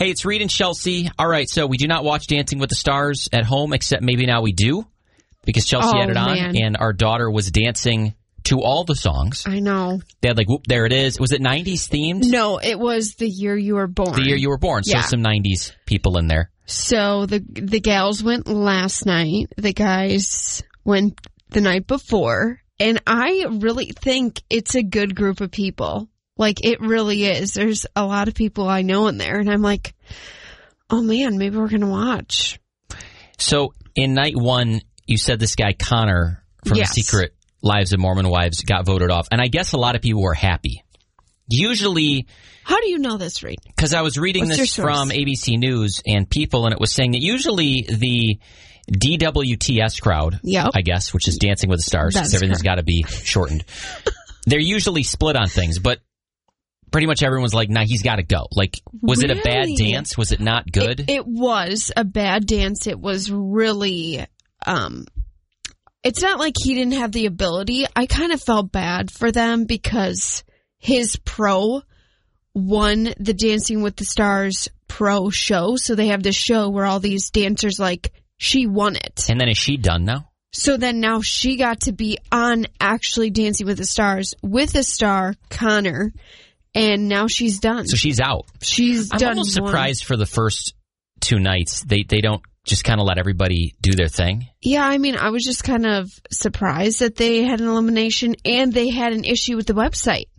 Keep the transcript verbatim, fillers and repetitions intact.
Hey, it's Reed and Chelsea. All right, so we do not watch Dancing with the Stars at home, except maybe now we do, because Chelsea oh, had it on, man. and our daughter was dancing to all the songs. I know. They had like, whoop, there it is. Was it nineties themed? No, it was the year you were born. The year you were born, so yeah. some nineties people in there. So the the gals went last night. The guys went the night before. And I really think it's a good group of people. Like, it really is. There's a lot of people I know in there. And I'm like, oh, man, maybe we're going to watch. So in night one, you said this guy Connor from yes. The Secret Lives of Mormon Wives got voted off. And I guess a lot of people were happy. Usually... How do you know this, Reed? Because I was reading What's this from A B C News and People, and it was saying that usually the D W T S crowd, yep. I guess, which is Dancing with the Stars, because everything's got to be shortened, they're usually split on things, but pretty much everyone's like, nah, he's got to go. Like, was really? it a bad dance? Was it not good? It, it was a bad dance. It was really... Um, it's not like he didn't have the ability. I kind of felt bad for them because his pro... won the Dancing with the Stars pro show. So they have this show where all these dancers, like, she won it. And then is she done now? So then now she got to be on actually Dancing with the Stars with a star, Connor, and now she's done. So she's out. She's I'm done. I'm almost one. surprised for the first two nights. They they don't just kind of let everybody do their thing. Yeah, I mean, I was just kind of surprised that they had an elimination and they had an issue with the website.